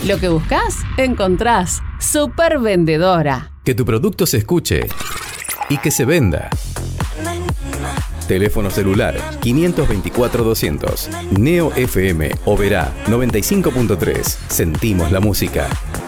Lo que buscas, encontrás. Supervendedora. Que tu producto se escuche y que se venda. Teléfono celular 524-200. Neo FM Oberá 95.3. Sentimos la música.